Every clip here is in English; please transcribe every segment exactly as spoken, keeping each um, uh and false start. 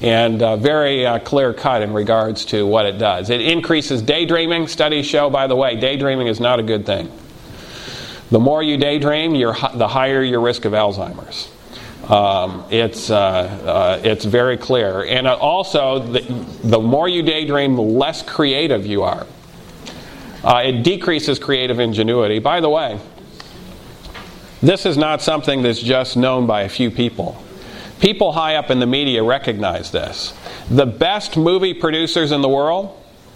and uh, very uh, clear cut in regards to what it does. It increases daydreaming. Studies show, by the way, daydreaming is not a good thing. The more you daydream, you're, the higher your risk of Alzheimer's. Um, it's uh, uh, it's very clear. And also, the, the more you daydream, the less creative you are. Uh, it decreases creative ingenuity. By the way, this is not something that's just known by a few people. People high up in the media recognize this. The best movie producers in the world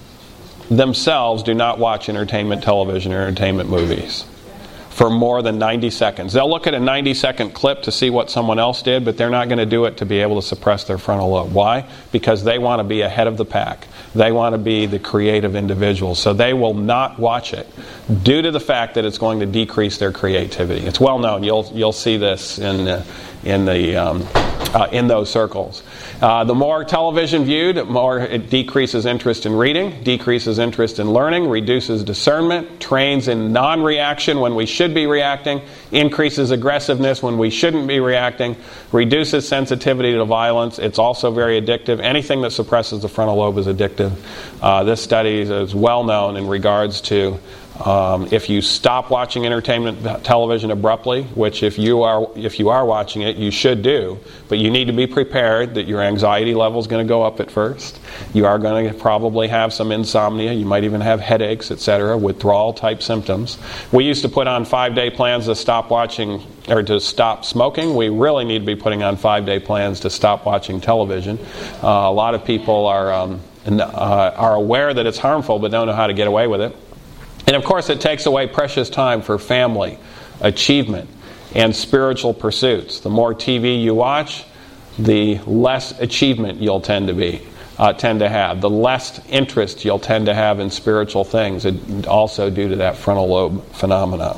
themselves do not watch entertainment television or entertainment movies for more than ninety seconds. They'll look at a ninety second clip to see what someone else did, but they're not going to do it to be able to suppress their frontal lobe. Why? Because they want to be ahead of the pack. They want to be the creative individuals. So they will not watch it due to the fact that it's going to decrease their creativity. It's well known. You'll you'll see this in the, in the um, uh, in those circles. Uh, the more television viewed, the more it decreases interest in reading, decreases interest in learning, reduces discernment, trains in non-reaction when we should be reacting, increases aggressiveness when we shouldn't be reacting, reduces sensitivity to violence. It's also very addictive. Anything that suppresses the frontal lobe is addictive. Uh, this study is well known in regards to Um, if you stop watching entertainment television abruptly, which if you are if you are watching it, you should do, but you need to be prepared that your anxiety level is going to go up at first. You are going to probably have some insomnia. You might even have headaches, et cetera, withdrawal type symptoms. We used to put on five-day plans to stop watching or to stop smoking. We really need to be putting on five-day plans to stop watching television. Uh, a lot of people are um, uh, are aware that it's harmful, but don't know how to get away with it. And of course, it takes away precious time for family, achievement, and spiritual pursuits. The more T V you watch, the less achievement you'll tend to be, uh, tend to have. The less interest you'll tend to have in spiritual things, and also due to that frontal lobe phenomena.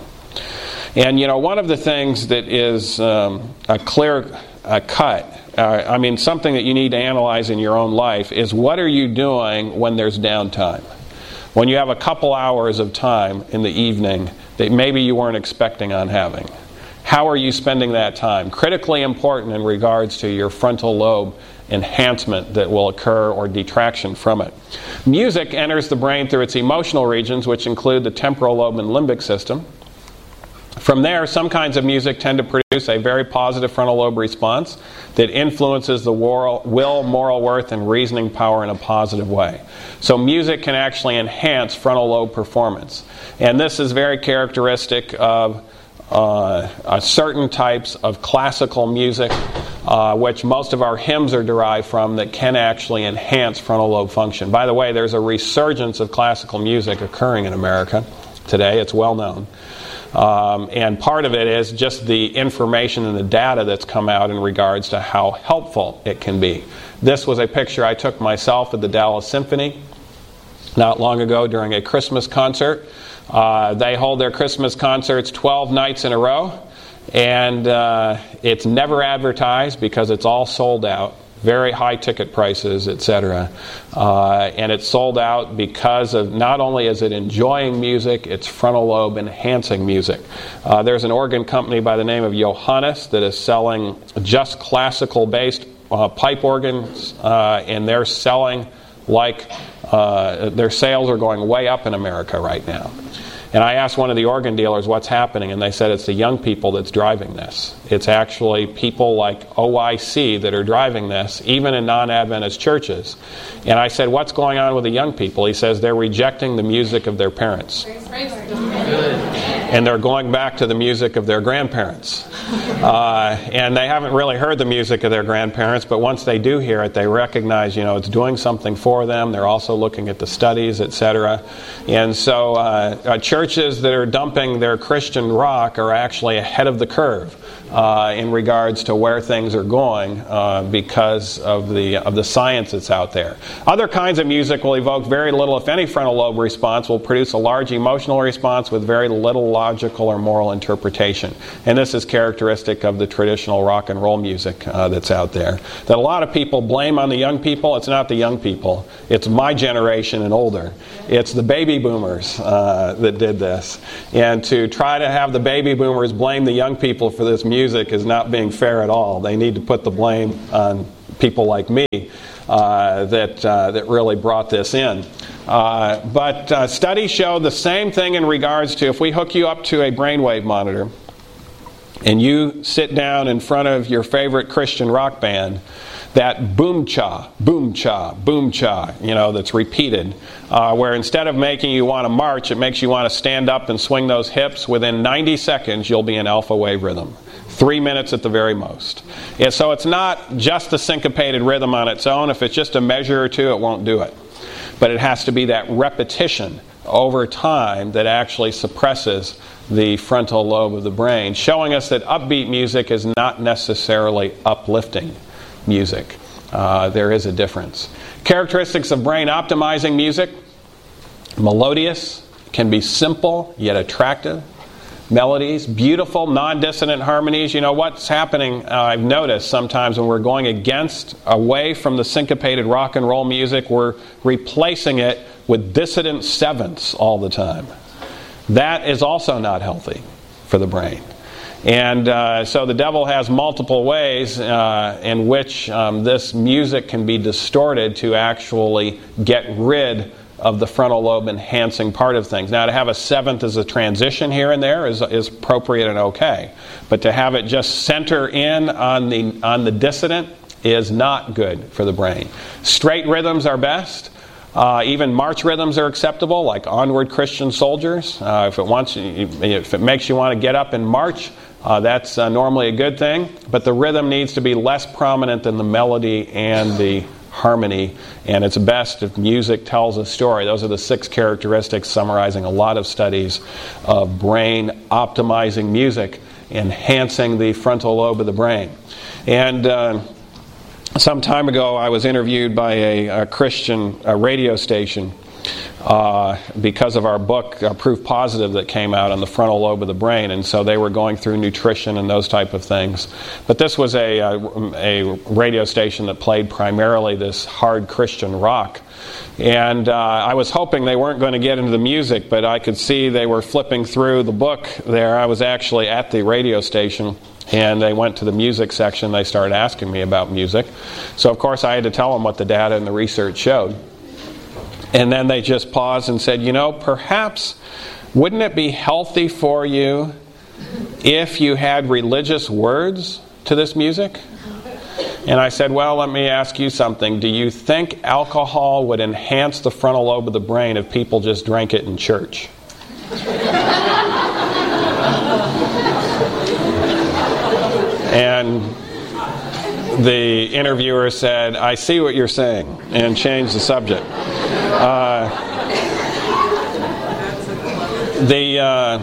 And you know, one of the things that is um, a clear uh, cut, uh, I mean, something that you need to analyze in your own life is what are you doing when there's downtime? When you have a couple hours of time in the evening that maybe you weren't expecting on having. How are you spending that time? Critically important in regards to your frontal lobe enhancement that will occur or detraction from it. Music enters the brain through its emotional regions, which include the temporal lobe and limbic system. From there, some kinds of music tend to produce a very positive frontal lobe response that influences the will, moral worth, and reasoning power in a positive way. So music can actually enhance frontal lobe performance. And this is very characteristic of uh, uh, certain types of classical music, uh, which most of our hymns are derived from, that can actually enhance frontal lobe function. By the way, there's a resurgence of classical music occurring in America today. It's well known. Um, and part of it is just the information and the data that's come out in regards to how helpful it can be. This was a picture I took myself at the Dallas Symphony not long ago during a Christmas concert. Uh, they hold their Christmas concerts twelve nights in a row, and uh, it's never advertised because it's all sold out. Very high ticket prices, et cetera. Uh, and it's sold out because of not only is it enjoying music, it's frontal lobe enhancing music. Uh, there's an organ company by the name of Johannes that is selling just classical based uh, pipe organs, uh, and they're selling like uh, their sales are going way up in America right now. And I asked one of the organ dealers what's happening, and they said it's the young people that's driving this. It's actually people like O I C that are driving this, even in non-Adventist churches. And I said, what's going on with the young people? He says they're rejecting the music of their parents. And they're going back to the music of their grandparents. Uh, and they haven't really heard the music of their grandparents, but once they do hear it, they recognize, you know, it's doing something for them. They're also looking at the studies, et cetera. And so uh, uh, churches that are dumping their Christian rock are actually ahead of the curve uh, in regards to where things are going uh, because of the of the science that's out there. Other kinds of music will evoke very little, if any, frontal lobe response, will produce a large emotional response with very little logical or moral interpretation. And this is characteristic of the traditional rock and roll music uh, that's out there. That a lot of people blame on the young people. It's not the young people. It's my generation and older. It's the baby boomers uh, that did this. And to try to have the baby boomers blame the young people for this music is not being fair at all. They need to put the blame on people like me uh, that uh, that really brought this in. Uh, but uh, studies show the same thing in regards to if we hook you up to a brainwave monitor and you sit down in front of your favorite Christian rock band, that boom cha, boom cha, boom cha, you know, that's repeated, uh, where instead of making you want to march, it makes you want to stand up and swing those hips. Within ninety seconds, you'll be in alpha wave rhythm. Three minutes at the very most. Yeah, so it's not just the syncopated rhythm on its own. If it's just a measure or two, it won't do it. But it has to be that repetition over time that actually suppresses the frontal lobe of the brain, showing us that upbeat music is not necessarily uplifting music. Uh, there is a difference. Characteristics of brain optimizing music: melodious, can be simple yet attractive melodies, beautiful non-dissonant harmonies. You know what's happening, uh, I've noticed sometimes when we're going against, away from the syncopated rock and roll music, we're replacing it with dissonant sevenths all the time. That is also not healthy for the brain. And uh, so the devil has multiple ways uh, in which um, this music can be distorted to actually get rid of the frontal lobe enhancing part of things. Now, to have a seventh as a transition here and there is is appropriate and okay, but to have it just center in on the on the dissonant is not good for the brain. Straight rhythms are best. Uh, even march rhythms are acceptable, like Onward Christian Soldiers. Uh, if it wants, if it makes you want to get up and march, uh, that's uh, normally a good thing. But the rhythm needs to be less prominent than the melody and the harmony, and it's best if music tells a story. Those are the six characteristics summarizing a lot of studies of brain optimizing music, enhancing the frontal lobe of the brain. And uh, some time ago I was interviewed by a, a Christian a radio station uh, because of our book, uh, Proof Positive, that came out on the frontal lobe of the brain, and so they were going through nutrition and those type of things. But this was a, a, a radio station that played primarily this hard Christian rock. And uh, I was hoping they weren't going to get into the music, but I could see they were flipping through the book there. I was actually at the radio station, and they went to the music section. They started asking me about music. So, of course, I had to tell them what the data and the research showed. And then they just paused and said, you know, perhaps wouldn't it be healthy for you if you had religious words to this music? And I said, well, let me ask you something. Do you think alcohol would enhance the frontal lobe of the brain if people just drank it in church? And the interviewer said, I see what you're saying, and changed the subject. Uh, the uh,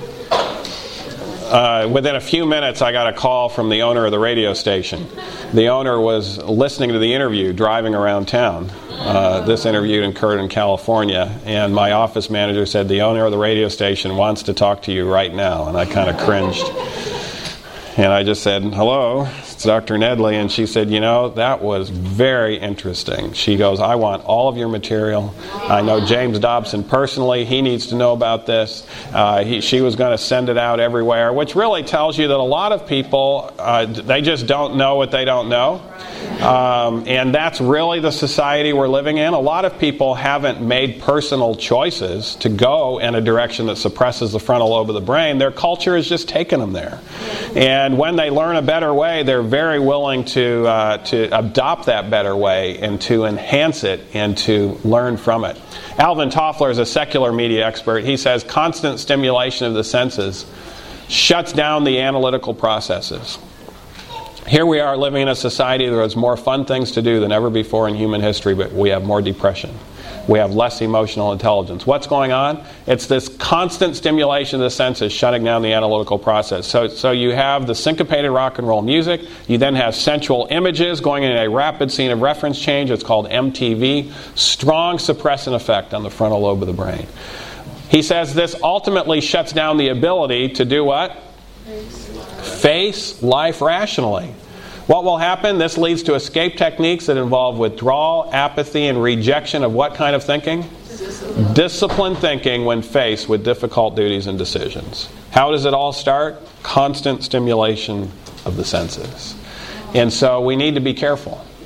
uh, within a few minutes, I got a call from the owner of the radio station. The owner was listening to the interview driving around town. Uh, this interview occurred in California, and my office manager said, the owner of the radio station wants to talk to you right now. And I kind of cringed. And I just said, hello, it's Doctor Nedley. And she said, you know, that was very interesting. She goes, I want all of your material. I know James Dobson personally. He needs to know about this. Uh, he, she was going to send it out everywhere, which really tells you that a lot of people, uh, they just don't know what they don't know. Um, and that's really the society we're living in. A lot of people haven't made personal choices to go in a direction that suppresses the frontal lobe of the brain. Their culture has just taken them there. And when they learn a better way, they're very willing to uh, to adopt that better way and to enhance it and to learn from it. Alvin Toffler is a secular media expert. He says constant stimulation of the senses shuts down the analytical processes. Here we are living in a society where there's more fun things to do than ever before in human history, but we have more depression. We have less emotional intelligence. What's going on? It's this constant stimulation of the senses shutting down the analytical process. So, so you have the syncopated rock and roll music. You then have sensual images going in a rapid scene of reference change. It's called M T V. Strong suppressant effect on the frontal lobe of the brain. He says this ultimately shuts down the ability to do what? Face life rationally. What will happen? This leads to escape techniques that involve withdrawal, apathy, and rejection of what kind of thinking? Discipline. Disciplined thinking when faced with difficult duties and decisions. How does it all start? Constant stimulation of the senses. And so we need to be careful.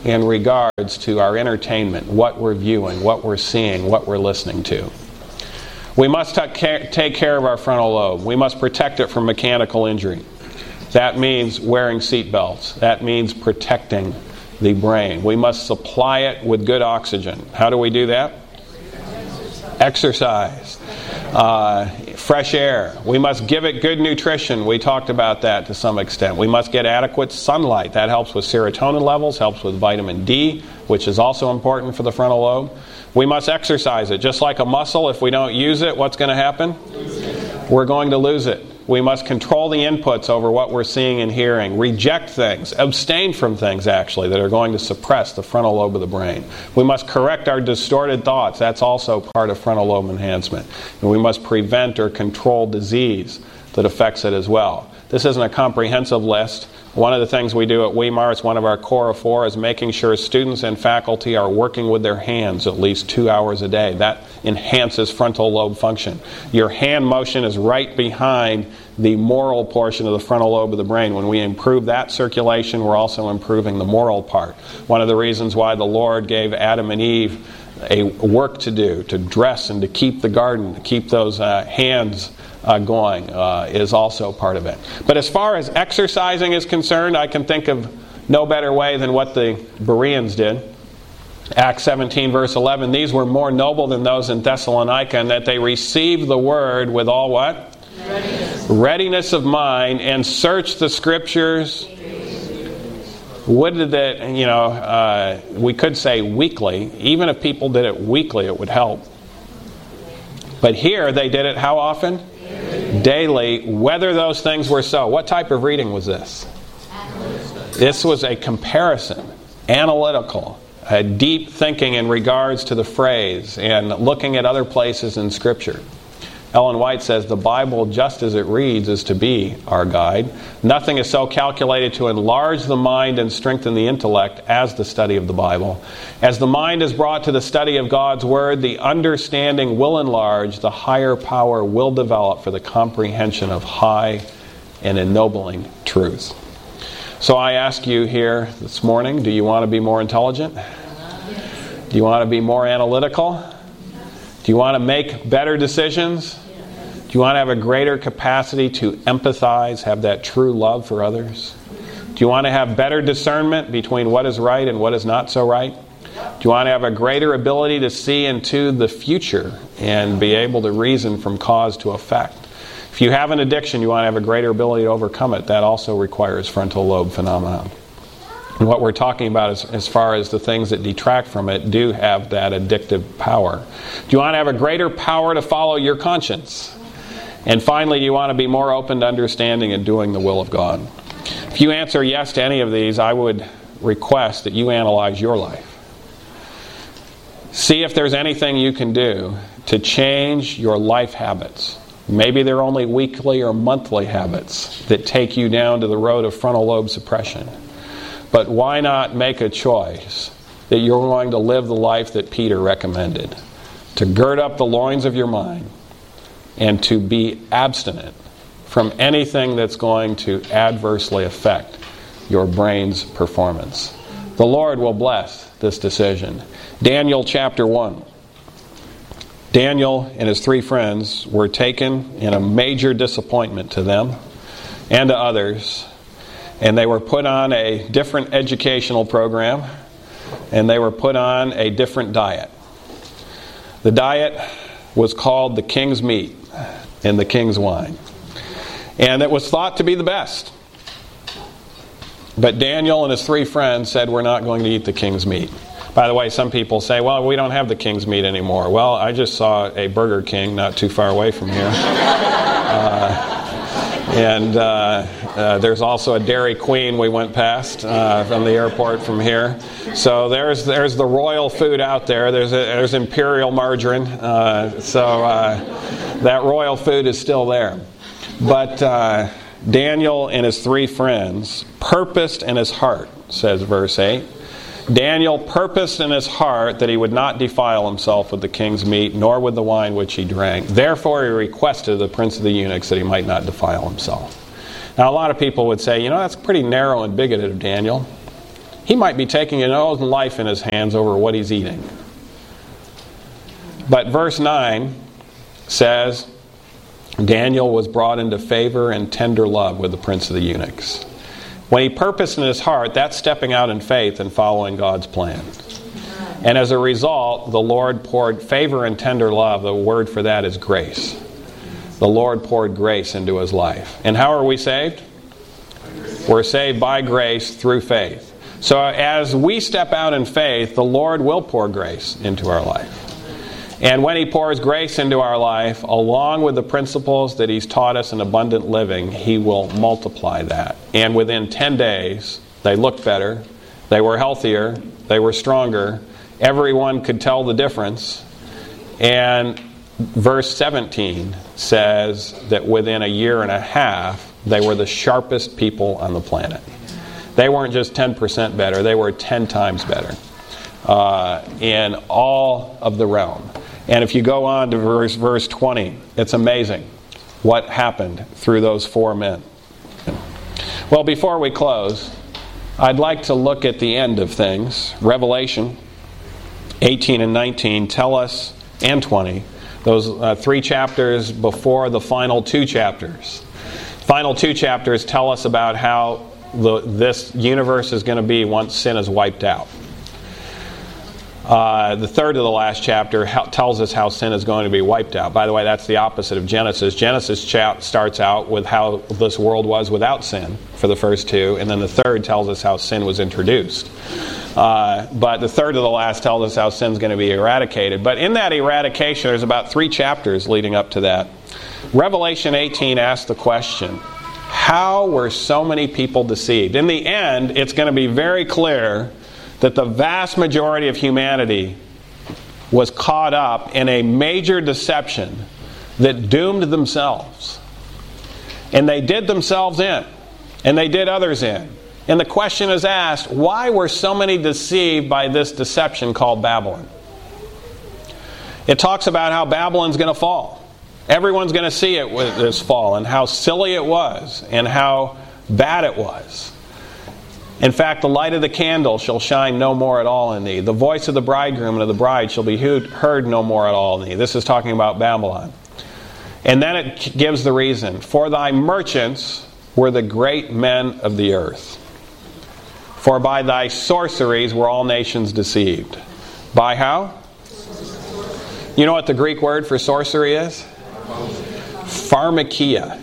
in regards to our entertainment, what we're viewing, what we're seeing, what we're listening to. We must take care of our frontal lobe. We must protect it from mechanical injury. That means wearing seat belts. That means protecting the brain. We must supply it with good oxygen. How do we do that? Exercise. Uh, fresh air. We must give it good nutrition. We talked about that to some extent. We must get adequate sunlight. That helps with serotonin levels, helps with vitamin D, which is also important for the frontal lobe. We must exercise it. Just like a muscle, if we don't use it, what's going to happen? We're going to lose it. We must control the inputs over what we're seeing and hearing. Reject things. Abstain from things, actually, that are going to suppress the frontal lobe of the brain. We must correct our distorted thoughts. That's also part of frontal lobe enhancement. And we must prevent or control disease that affects it as well. This isn't a comprehensive list. One of the things we do at Weimar, it's one of our core of four, is making sure students and faculty are working with their hands at least two hours a day. That enhances frontal lobe function. Your hand motion is right behind the moral portion of the frontal lobe of the brain. When we improve that circulation, we're also improving the moral part. One of the reasons why the Lord gave Adam and Eve a work to do, to dress and to keep the garden, to keep those uh, hands Uh, going uh, is also part of it. But as far as exercising is concerned, I can think of no better way than what the Bereans did. Acts seventeen verse eleven, these were more noble than those in Thessalonica, in that they received the word with all what? Readiness, Readiness of mind, and searched the scriptures. Would that, you know, uh, we could say weekly. Even if people did it weekly, it would help. But here they did it how often? Daily, whether those things were so. What type of reading was this? This was a comparison, analytical, a deep thinking in regards to the phrase and looking at other places in Scripture. Ellen White says the Bible, just as it reads, is to be our guide. Nothing is so calculated to enlarge the mind and strengthen the intellect as the study of the Bible. As the mind is brought to the study of God's Word, the understanding will enlarge, the higher power will develop for the comprehension of high and ennobling truth. So I ask you here this morning, do you want to be more intelligent? Do you want to be more analytical? Do you want to make better decisions? Do you want to have a greater capacity to empathize, have that true love for others? Do you want to have better discernment between what is right and what is not so right? Do you want to have a greater ability to see into the future and be able to reason from cause to effect? If you have an addiction, you want to have a greater ability to overcome it. That also requires frontal lobe phenomenon. And what we're talking about is, as far as the things that detract from it, do have that addictive power. Do you want to have a greater power to follow your conscience? And finally, you want to be more open to understanding and doing the will of God. If you answer yes to any of these, I would request that you analyze your life. See if there's anything you can do to change your life habits. Maybe they're only weekly or monthly habits that take you down to the road of frontal lobe suppression. But why not make a choice that you're going to live the life that Peter recommended? To gird up the loins of your mind and to be abstinent from anything that's going to adversely affect your brain's performance. The Lord will bless this decision. Daniel chapter one. Daniel and his three friends were taken in a major disappointment to them and to others. And they were put on a different educational program, and they were put on a different diet. The diet was called the king's meat and the king's wine. And it was thought to be the best. But Daniel and his three friends said, we're not going to eat the king's meat. By the way, some people say, well, we don't have the king's meat anymore. Well, I just saw a Burger King not too far away from here. Uh, And uh, uh, there's also a Dairy Queen we went past uh, from the airport from here. So there's there's the royal food out there. There's a, there's imperial margarine. Uh, so uh, that royal food is still there. But uh, Daniel and his three friends purposed in his heart, says verse eight. Daniel purposed in his heart that he would not defile himself with the king's meat, nor with the wine which he drank. Therefore he requested of the prince of the eunuchs that he might not defile himself. Now a lot of people would say, you know, that's pretty narrow and bigoted of Daniel. he might be taking his own life in his hands over what he's eating. But verse nine says, Daniel was brought into favor and tender love with the prince of the eunuchs. When he purposed in his heart, that's stepping out in faith and following God's plan. And as a result, the Lord poured favor and tender love. The word for that is grace. The Lord poured grace into his life. And how are we saved? We're saved by grace through faith. So as we step out in faith, the Lord will pour grace into our life. And when he pours grace into our life, along with the principles that he's taught us in abundant living, he will multiply that. And within ten days, they looked better, they were healthier, they were stronger. Everyone could tell the difference. And verse seventeen says that within a year and a half, they were the sharpest people on the planet. They weren't just ten percent better, they were ten times better uh, in all of the realm. And if you go on to verse, verse twenty, it's amazing what happened through those four men. Well, before we close, I'd like to look at the end of things. Revelation eighteen and nineteen tell us, and twenty, those uh, three chapters before the final two chapters. Final two chapters tell us about how the, this universe is going to be once sin is wiped out. Uh, the third of the last chapter ha- tells us how sin is going to be wiped out. By the way, that's the opposite of Genesis. Genesis cha- starts out with how this world was without sin for the first two, and then the third tells us how sin was introduced. Uh, but the third of the last tells us how sin is going to be eradicated. But in that eradication, there's about three chapters leading up to that. Revelation eighteen asks the question, how were so many people deceived? In the end, it's going to be very clear that the vast majority of humanity was caught up in a major deception that doomed themselves. And they did themselves in. And they did others in. And the question is asked, why were so many deceived by this deception called Babylon? It talks about how Babylon's going to fall. Everyone's going to see it with this fall, and how silly it was, and how bad it was. In fact, the light of the candle shall shine no more at all in thee. The voice of the bridegroom and of the bride shall be heard no more at all in thee. This is talking about Babylon. And then it gives the reason. For thy merchants were the great men of the earth. For by thy sorceries were all nations deceived. By how? You know what the Greek word for sorcery is? Pharmakia.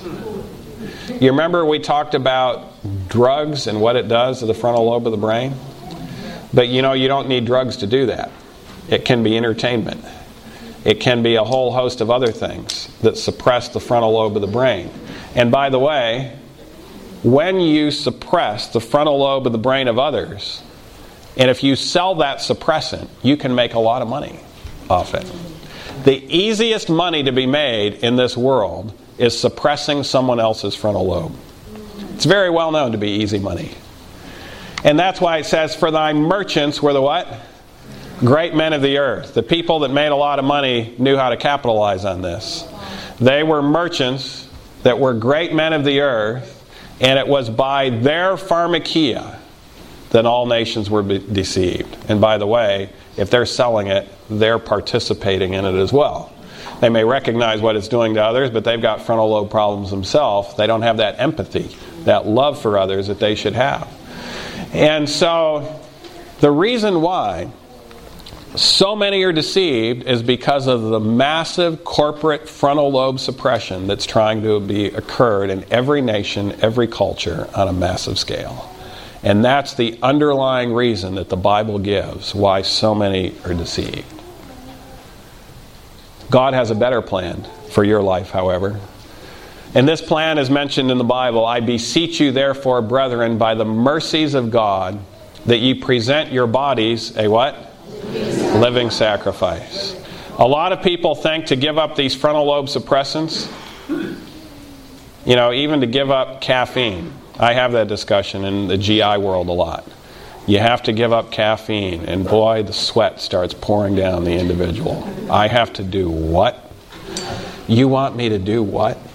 You remember we talked about drugs and what it does to the frontal lobe of the brain? But you know, you don't need drugs to do that. It can be entertainment. It can be a whole host of other things that suppress the frontal lobe of the brain. And by the way, when you suppress the frontal lobe of the brain of others, and if you sell that suppressant, you can make a lot of money off it. The easiest money to be made in this world is suppressing someone else's frontal lobe. It's very well known to be easy money. And that's why it says, for thy merchants were the what? Great men of the earth. The people that made a lot of money knew how to capitalize on this. They were merchants that were great men of the earth, and it was by their pharmakia that all nations were be- deceived. And by the way, if they're selling it, they're participating in it as well. They may recognize what it's doing to others, but they've got frontal lobe problems themselves. They don't have that empathy, that love for others that they should have. And so, the reason why so many are deceived is because of the massive corporate frontal lobe suppression that's trying to be occurred in every nation, every culture on a massive scale. And that's the underlying reason that the Bible gives why so many are deceived. God has a better plan for your life, however. And this plan is mentioned in the Bible. I beseech you, therefore, brethren, by the mercies of God, that ye present your bodies a what? Living, Living sacrifice. A lot of people think to give up these frontal lobe suppressants, you know, even to give up caffeine. I have that discussion in the G I world a lot. You have to give up caffeine, and boy, the sweat starts pouring down the individual. I have to do what? You want me to do what?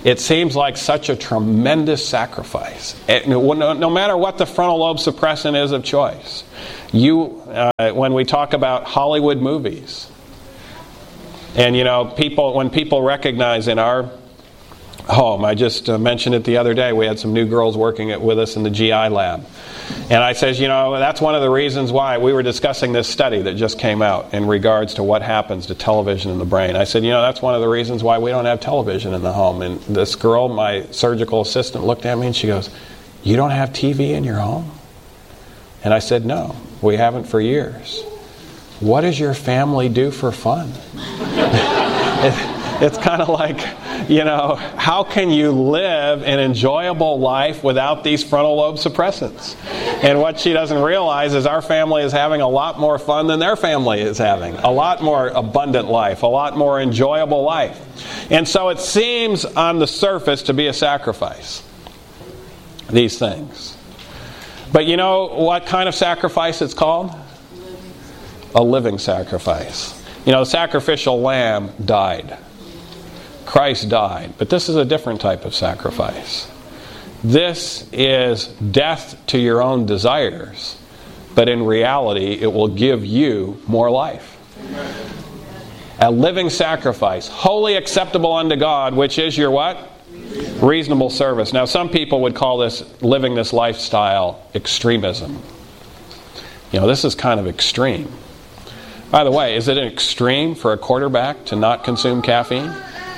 It seems like such a tremendous sacrifice. It, no, no matter what the frontal lobe suppressant is of choice. You, uh, when we talk about Hollywood movies, and you know, people, when people recognize in our home, I just uh, mentioned it the other day, we had some new girls working it with us in the G I lab. And I says, you know, that's one of the reasons why we were discussing this study that just came out in regards to what happens to television in the brain. I said, you know, that's one of the reasons why we don't have television in the home. And this girl, my surgical assistant, looked at me and she goes, you don't have T V in your home? And I said, no, we haven't for years. What does your family do for fun? it, it's kind of like, you know, how can you live an enjoyable life without these frontal lobe suppressants? And what she doesn't realize is our family is having a lot more fun than their family is having. A lot more abundant life, a lot more enjoyable life. And so it seems on the surface to be a sacrifice, these things. But you know what kind of sacrifice it's called? A living sacrifice. You know, the sacrificial lamb died. Christ died. But this is a different type of sacrifice. This is death to your own desires, but in reality, it will give you more life. A living sacrifice, wholly acceptable unto God, which is your what? Reasonable service. Now, some people would call this living this lifestyle extremism. You know, this is kind of extreme. By the way, is it an extreme for a quarterback to not consume caffeine?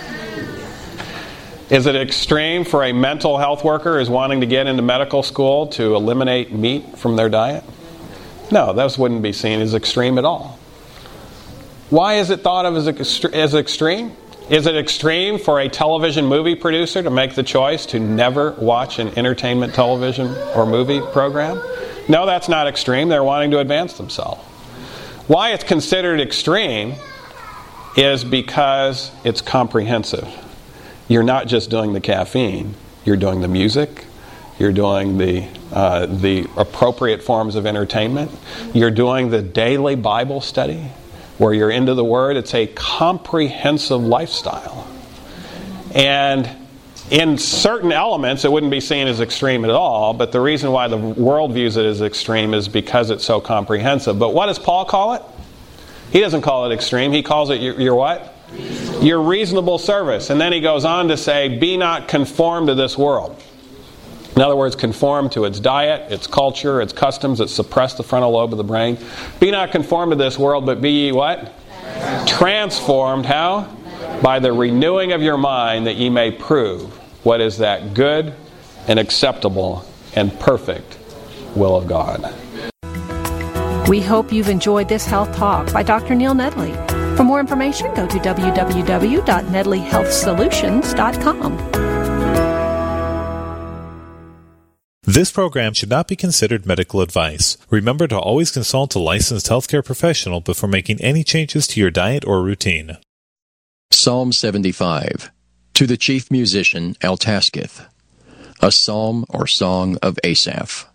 Is it extreme for a mental health worker who's wanting to get into medical school to eliminate meat from their diet? No, those wouldn't be seen as extreme at all. Why is it thought of as, ext- as extreme? Is it extreme for a television movie producer to make the choice to never watch an entertainment television or movie program? No, that's not extreme. They're wanting to advance themselves. Why it's considered extreme is because it's comprehensive. You're not just doing the caffeine. You're doing the music. You're doing the uh, the appropriate forms of entertainment. You're doing the daily Bible study where you're into the Word. It's a comprehensive lifestyle. And in certain elements, it wouldn't be seen as extreme at all, but the reason why the world views it as extreme is because it's so comprehensive. But what does Paul call it? He doesn't call it extreme. He calls it your, your what? Your reasonable service. And then he goes on to say, be not conformed to this world. In other words, conform to its diet, its culture, its customs that suppress the frontal lobe of the brain. Be not conformed to this world, but be ye what? Transformed. How? By the renewing of your mind, that ye may prove what is that good and acceptable and perfect will of God. We hope you've enjoyed this health talk by Doctor Neil Nedley. For more information, go to w w w dot nedley health solutions dot com. This program should not be considered medical advice. Remember to always consult a licensed healthcare professional before making any changes to your diet or routine. Psalm seventy-five. To the chief musician Altasketh. A psalm or song of Asaph.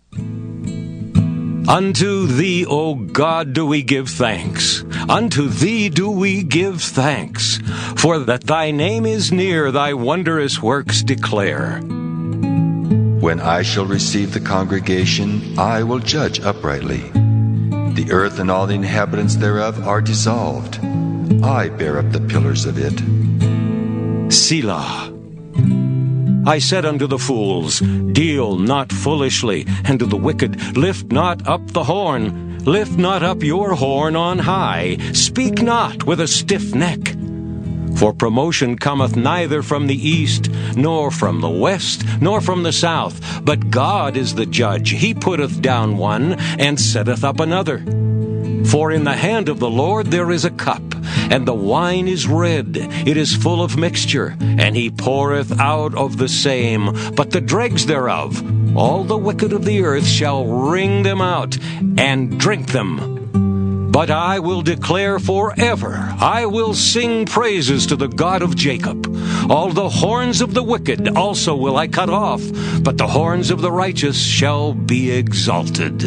Unto thee, O God, do we give thanks. Unto thee do we give thanks. For that thy name is near, thy wondrous works declare. When I shall receive the congregation, I will judge uprightly. The earth and all the inhabitants thereof are dissolved. I bear up the pillars of it. Selah. I said unto the fools, deal not foolishly, and to the wicked, lift not up the horn. Lift not up your horn on high. Speak not with a stiff neck. For promotion cometh neither from the east, nor from the west, nor from the south. But God is the judge. He putteth down one, and setteth up another. For in the hand of the Lord there is a cup, and the wine is red. It is full of mixture, and he poureth out of the same. But the dregs thereof, all the wicked of the earth shall wring them out, and drink them. But I will declare forever, I will sing praises to the God of Jacob. All the horns of the wicked also will I cut off, but the horns of the righteous shall be exalted.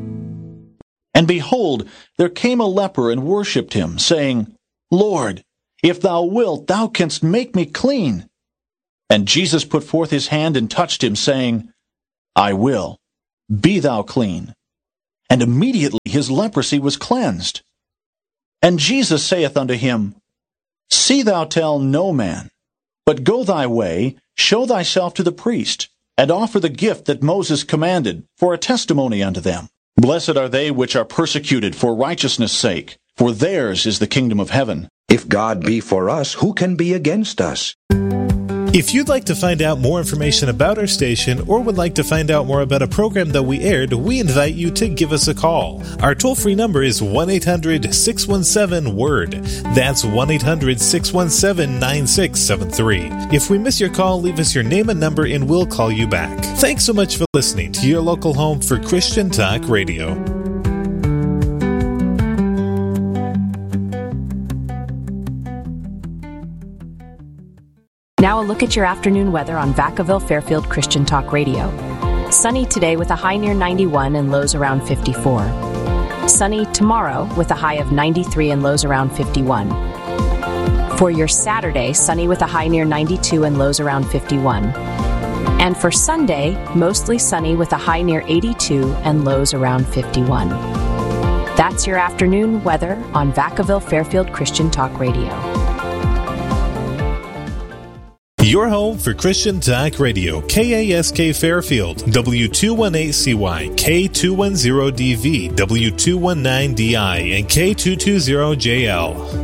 And behold, there came a leper and worshipped him, saying, Lord, If thou wilt, thou canst make me clean. And Jesus put forth his hand and touched him, saying, I will. Be thou clean. And immediately his leprosy was cleansed. And Jesus saith unto him, See thou tell no man, but go thy way, show thyself to the priest, and offer the gift that Moses commanded, for a testimony unto them. Blessed are they which are persecuted for righteousness' sake, for theirs is the kingdom of heaven. If God be for us, who can be against us? If you'd like to find out more information about our station or would like to find out more about a program that we aired, we invite you to give us a call. Our toll-free number is one eight hundred six one seven word. That's one eight hundred six one seven nine six seven three. If we miss your call, leave us your name and number and we'll call you back. Thanks so much for listening to your local home for Christian Talk Radio. Now a look at your afternoon weather on Vacaville Fairfield Christian Talk Radio. Sunny today with a high near ninety-one and lows around fifty-four. Sunny tomorrow with a high of ninety-three and lows around fifty-one. For your Saturday, sunny with a high near ninety-two and lows around fifty-one. And for Sunday, mostly sunny with a high near eighty-two and lows around fifty-one. That's your afternoon weather on Vacaville Fairfield Christian Talk Radio. Your home for Christian Talk Radio, K A S K Fairfield, W two eighteen C Y, K two ten D V, W two nineteen D I, and K two twenty J L.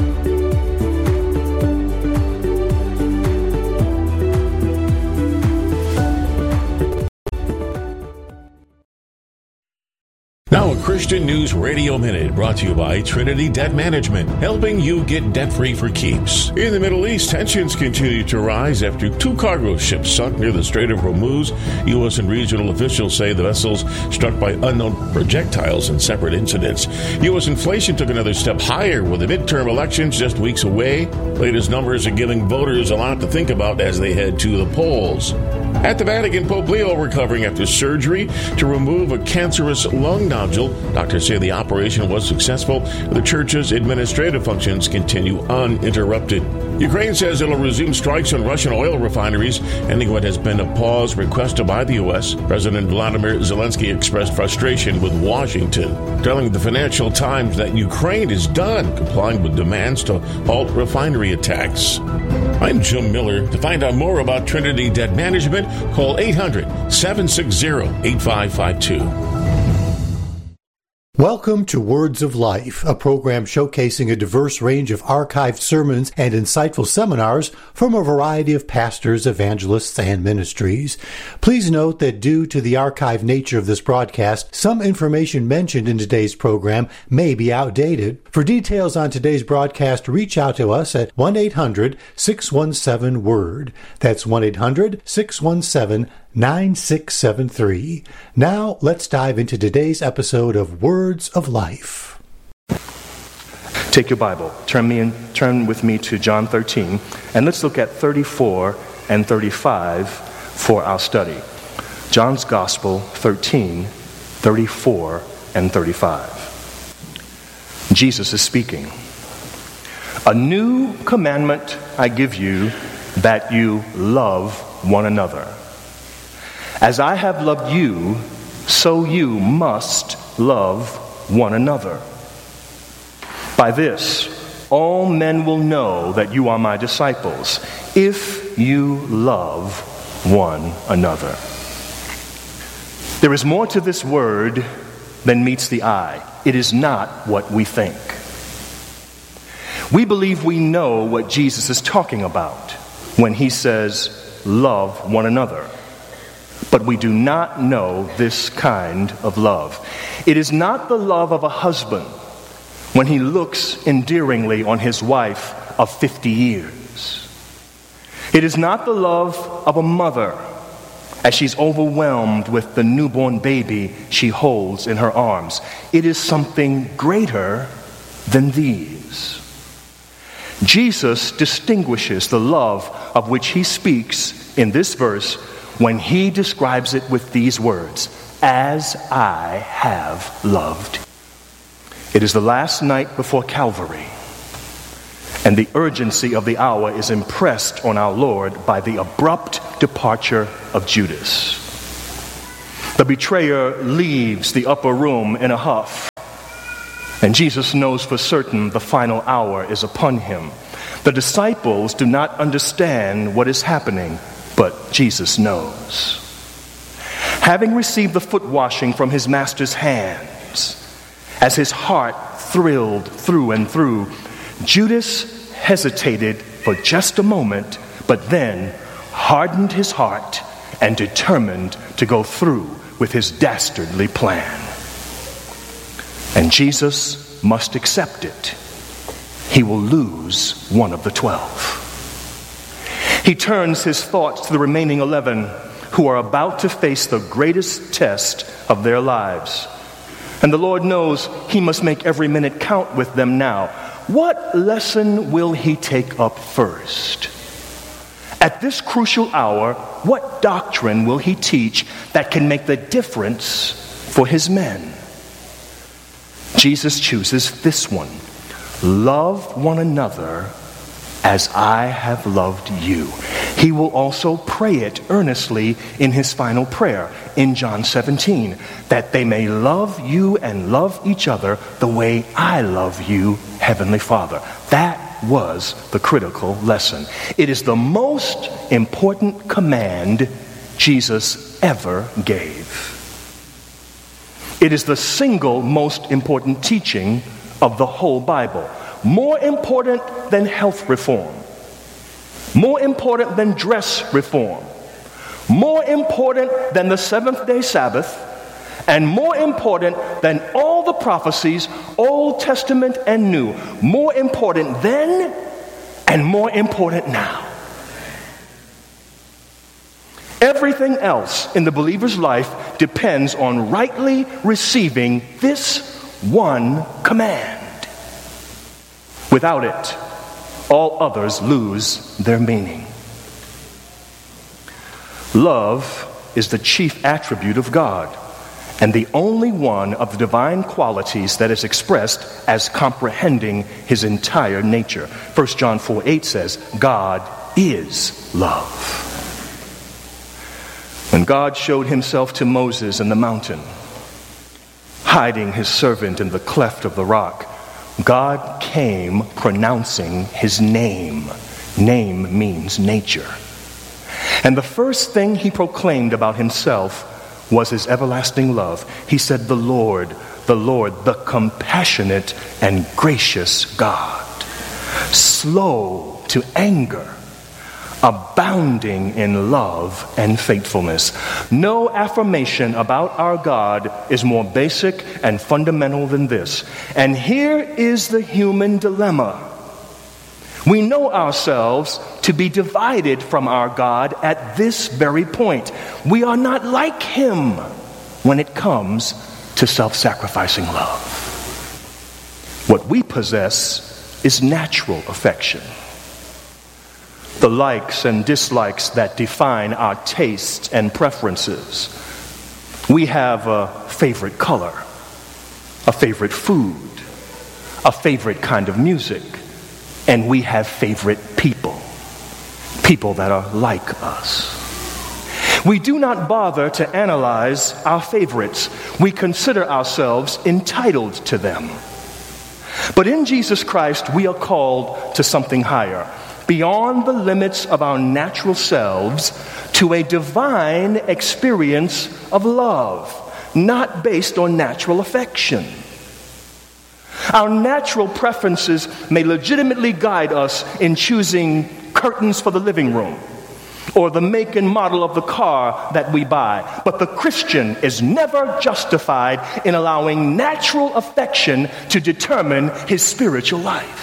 Now, a Christian News Radio Minute brought to you by Trinity Debt Management, helping you get debt-free for keeps. In the Middle East, tensions continue to rise after two cargo ships sunk near the Strait of Hormuz. U S and regional officials say the vessels struck by unknown projectiles in separate incidents. U S inflation took another step higher with the midterm elections just weeks away. Latest numbers are giving voters a lot to think about as they head to the polls. At the Vatican, Pope Leo recovering after surgery to remove a cancerous lung nodule. Doctors say the operation was successful. The church's administrative functions continue uninterrupted. Ukraine says it'll resume strikes on Russian oil refineries, ending what has been a pause requested by the U S. President Vladimir Zelensky expressed frustration with Washington, telling the Financial Times that Ukraine is done complying with demands to halt refinery attacks. I'm Jim Miller. To find out more about Trinity Debt Management, call eight hundred seven six zero eight five five two. Welcome to Words of Life, a program showcasing a diverse range of archived sermons and insightful seminars from a variety of pastors, evangelists, and ministries. Please note that due to the archived nature of this broadcast, some information mentioned in today's program may be outdated. For details on today's broadcast, reach out to us at one eight hundred six one seven word. That's one eight hundred six one seven nine six seven three. Now, let's dive into today's episode of Words of Life. Take your Bible, turn me in, turn with me to John thirteen, and let's look at thirty-four and thirty-five for our study. John's Gospel thirteen, thirty-four and thirty-five. Jesus is speaking. A new commandment I give you, that you love one another. As I have loved you, so you must love one another. By this, all men will know that you are my disciples, if you love one another. There is more to this word than meets the eye. It is not what we think. We believe we know what Jesus is talking about when he says, love one another. But we do not know this kind of love. It is not the love of a husband when he looks endearingly on his wife of fifty years. It is not the love of a mother as she's overwhelmed with the newborn baby she holds in her arms. It is something greater than these. Jesus distinguishes the love of which he speaks in this verse when he describes it with these words, as I have loved. It is the last night before Calvary. And the urgency of the hour is impressed on our Lord by the abrupt departure of Judas. The betrayer leaves the upper room in a huff, and Jesus knows for certain the final hour is upon him. The disciples do not understand what is happening, but Jesus knows. Having received the foot washing from his master's hands, as his heart thrilled through and through, Judas hesitated for just a moment, but then hardened his heart and determined to go through with his dastardly plan. And Jesus must accept it. He will lose one of the twelve. He turns his thoughts to the remaining eleven who are about to face the greatest test of their lives. And the Lord knows he must make every minute count with them now. What lesson will he take up first? At this crucial hour, what doctrine will he teach that can make the difference for his men? Jesus chooses this one. Love one another as I have loved you. He will also pray it earnestly in his final prayer in John seventeen, that they may love you and love each other the way I love you, Heavenly Father. That was the critical lesson. It is the most important command Jesus ever gave. It is the single most important teaching of the whole Bible. More important than health reform. More important than dress reform. More important than the seventh day Sabbath. And more important than all the prophecies, Old Testament and New. More important then and more important now. Everything else in the believer's life depends on rightly receiving this one command. Without it, all others lose their meaning. Love is the chief attribute of God, and the only one of the divine qualities that is expressed as comprehending his entire nature. First John four eight says, God is love. When God showed himself to Moses in the mountain, hiding his servant in the cleft of the rock, God came pronouncing his name. Name means nature. And the first thing he proclaimed about himself was his everlasting love. He said, the Lord, the Lord, the compassionate and gracious God, slow to anger, abounding in love and faithfulness. No affirmation about our God is more basic and fundamental than this. And here is the human dilemma. We know ourselves to be divided from our God at this very point. We are not like him when it comes to self-sacrificing love. What we possess is natural affection. The likes and dislikes that define our tastes and preferences. We have a favorite color, a favorite food, a favorite kind of music, and we have favorite people, people that are like us. We do not bother to analyze our favorites. We consider ourselves entitled to them. But in Jesus Christ, we are called to something higher, beyond the limits of our natural selves, to a divine experience of love, not based on natural affection. Our natural preferences may legitimately guide us in choosing curtains for the living room or the make and model of the car that we buy. But the Christian is never justified in allowing natural affection to determine his spiritual life.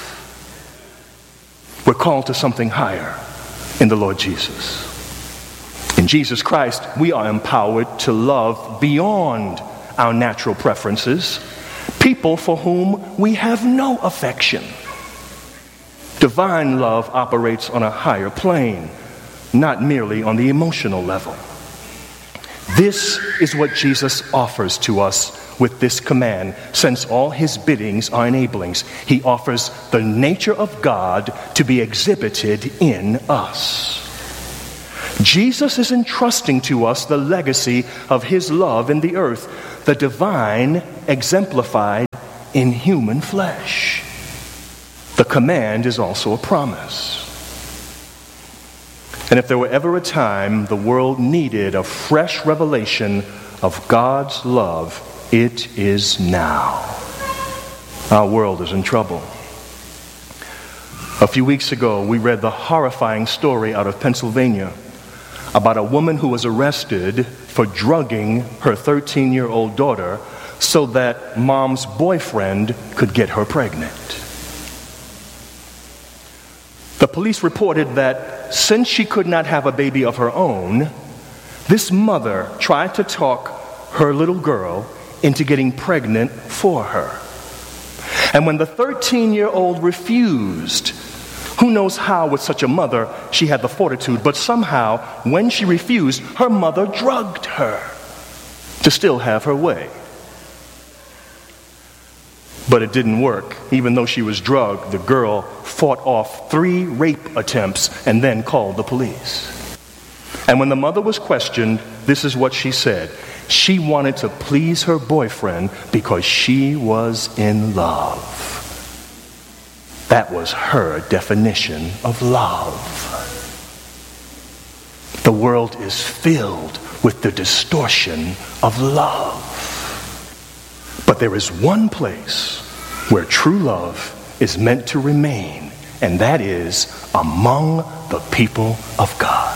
We're called to something higher in the Lord Jesus. In Jesus Christ, we are empowered to love beyond our natural preferences, people for whom we have no affection. Divine love operates on a higher plane, not merely on the emotional level. This is what Jesus offers to us with this command, since all his biddings are enablings. He offers the nature of God to be exhibited in us. Jesus is entrusting to us the legacy of his love in the earth, the divine exemplified in human flesh. The command is also a promise. And if there were ever a time the world needed a fresh revelation of God's love, it is now. Our world is in trouble. A few weeks ago, we read the horrifying story out of Pennsylvania about a woman who was arrested for drugging her thirteen-year-old daughter so that mom's boyfriend could get her pregnant. The police reported that since she could not have a baby of her own, this mother tried to talk her little girl into getting pregnant for her. And when the thirteen-year-old refused, who knows how with such a mother she had the fortitude, but somehow when she refused, her mother drugged her to still have her way. But it didn't work. Even though she was drugged, the girl fought off three rape attempts and then called the police. And when the mother was questioned, this is what she said. She wanted to please her boyfriend because she was in love. That was her definition of love. The world is filled with the distortion of love. But there is one place where true love is meant to remain, and that is among the people of God.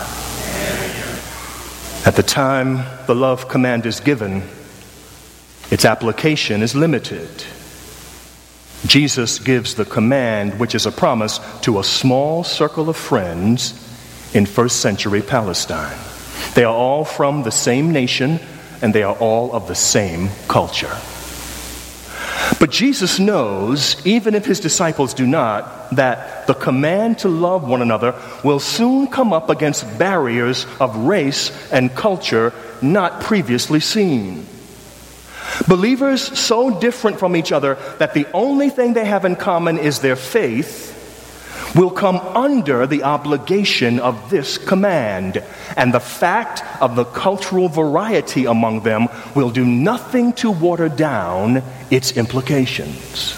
At the time the love command is given, its application is limited. Jesus gives the command, which is a promise, to a small circle of friends in first century Palestine. They are all from the same nation, and they are all of the same culture. But Jesus knows, even if his disciples do not, that the command to love one another will soon come up against barriers of race and culture not previously seen. Believers so different from each other that the only thing they have in common is their faith will come under the obligation of this command, and the fact of the cultural variety among them will do nothing to water down its implications.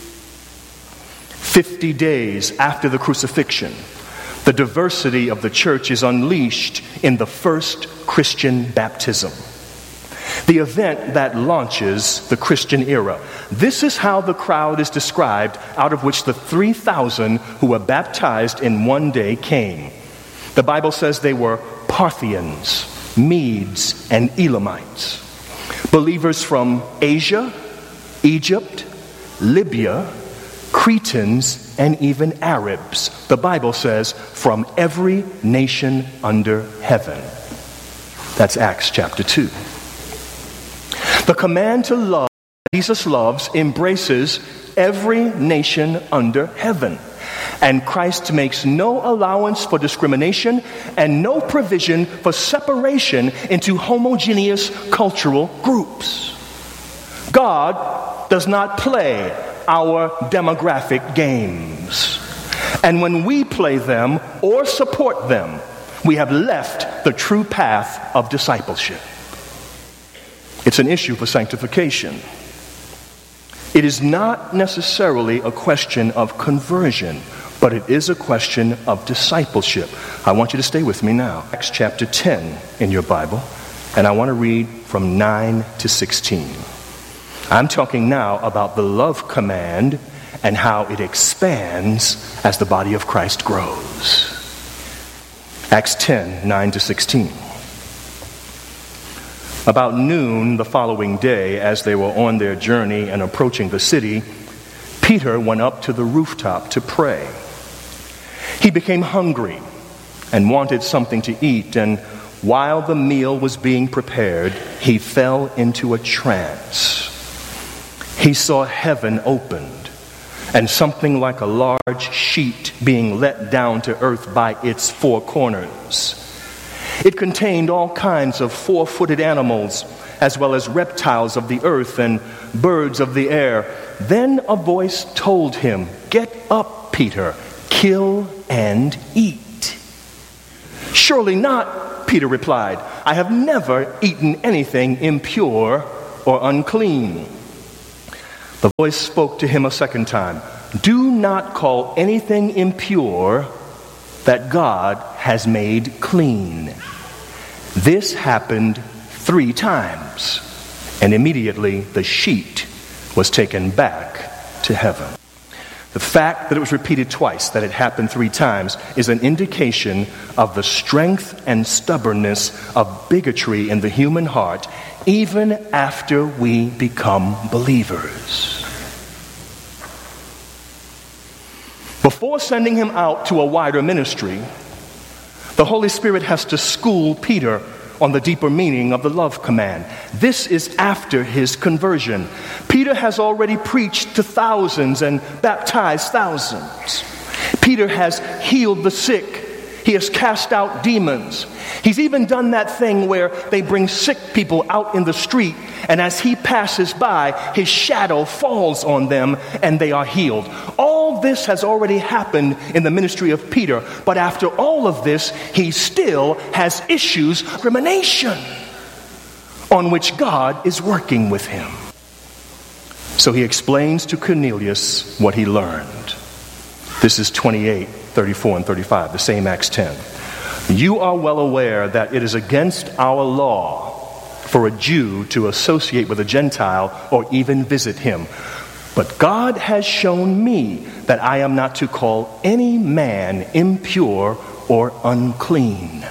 Fifty days after the crucifixion, the diversity of the church is unleashed in the first Christian baptism, the event that launches the Christian era. This is how the crowd is described, out of which the three thousand who were baptized in one day came. The Bible says they were Parthians, Medes, and Elamites, believers from Asia, Egypt, Libya, Cretans, and even Arabs. The Bible says from every nation under heaven. That's Acts chapter two. The command to love Jesus loves embraces every nation under heaven. And Christ makes no allowance for discrimination and no provision for separation into homogeneous cultural groups. God does not play our demographic games. And when we play them or support them, we have left the true path of discipleship. It's an issue for sanctification. It is not necessarily a question of conversion, but it is a question of discipleship. I want you to stay with me now. Acts chapter ten in your Bible, and I want to read from nine to sixteen. I'm talking now about the love command and how it expands as the body of Christ grows. Acts ten, nine to sixteen. About noon the following day, as they were on their journey and approaching the city, Peter went up to the rooftop to pray. He became hungry and wanted something to eat, and while the meal was being prepared, he fell into a trance. He saw heaven opened and something like a large sheet being let down to earth by its four corners. It contained all kinds of four-footed animals as well as reptiles of the earth and birds of the air. Then a voice told him, "Get up, Peter, kill and eat." "Surely not," Peter replied. "I have never eaten anything impure or unclean." The voice spoke to him a second time. "Do not call anything impure that God has made clean." This happened three times, and immediately the sheet was taken back to heaven. The fact that it was repeated twice, that it happened three times, is an indication of the strength and stubbornness of bigotry in the human heart, even after we become believers. Before sending him out to a wider ministry, the Holy Spirit has to school Peter on the deeper meaning of the love command. This is after his conversion. Peter has already preached to thousands and baptized thousands. Peter has healed the sick. He has cast out demons. He's even done that thing where they bring sick people out in the street, and as he passes by, his shadow falls on them and they are healed. All this has already happened in the ministry of Peter, but after all of this, he still has issues of discrimination on which God is working with him. So he explains to Cornelius what he learned. This is twenty-eight, thirty-four, and thirty-five, the same Acts ten. "You are well aware that it is against our law for a Jew to associate with a Gentile or even visit him. But God has shown me that I am not to call any man impure or unclean.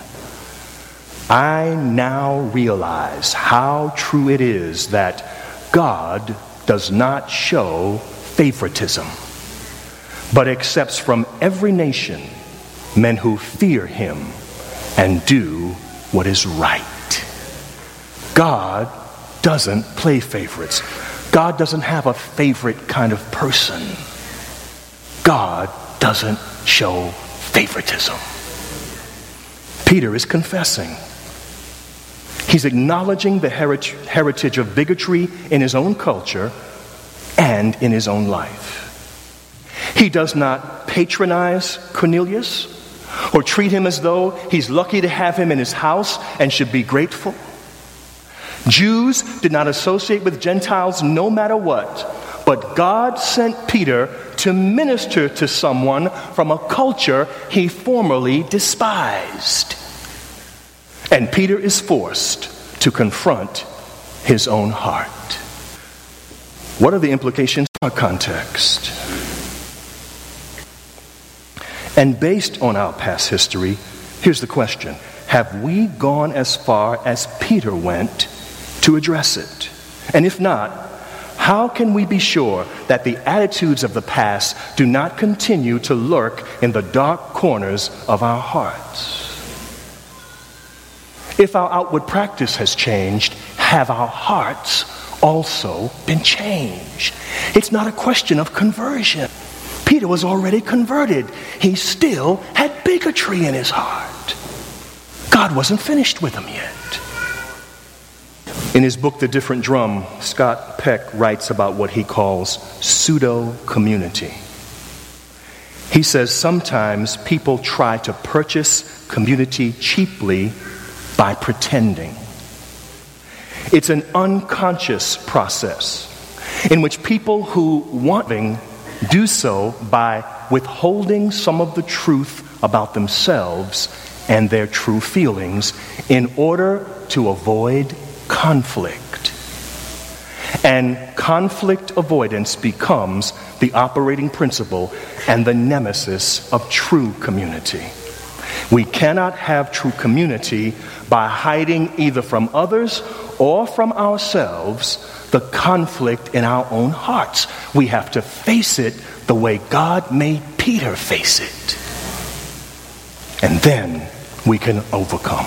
I now realize how true it is that God does not show favoritism, but accepts from every nation men who fear him and do what is right." God doesn't play favorites. God doesn't have a favorite kind of person. God doesn't show favoritism. Peter is confessing. He's acknowledging the heritage of bigotry in his own culture and in his own life. He does not patronize Cornelius or treat him as though he's lucky to have him in his house and should be grateful. Jews did not associate with Gentiles no matter what, but God sent Peter to minister to someone from a culture he formerly despised. And Peter is forced to confront his own heart. What are the implications of our context? And based on our past history, here's the question. Have we gone as far as Peter went to address it? And if not, how can we be sure that the attitudes of the past do not continue to lurk in the dark corners of our hearts? If our outward practice has changed, have our hearts also been changed? It's not a question of conversion. Peter was already converted. He still had bigotry in his heart. God wasn't finished with him yet. In his book, The Different Drum, Scott Peck writes about what he calls pseudo-community. He says sometimes people try to purchase community cheaply by pretending. It's an unconscious process in which people who want to do so by withholding some of the truth about themselves and their true feelings in order to avoid conflict. And conflict avoidance becomes the operating principle and the nemesis of true community. We cannot have true community by hiding either from others or from ourselves the conflict in our own hearts. We have to face it the way God made Peter face it. And then we can overcome.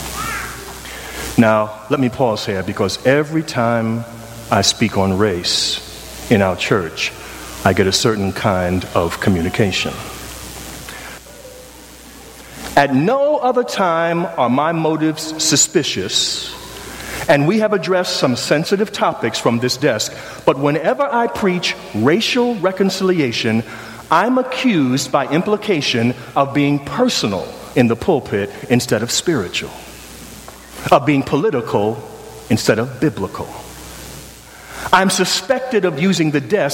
Now, let me pause here, because every time I speak on race in our church, I get a certain kind of communication. At no other time are my motives suspicious, And we have addressed some sensitive topics from this desk. But whenever I preach racial reconciliation, I'm accused by implication of being personal in the pulpit instead of spiritual, of being political instead of biblical. I'm suspected of using the desk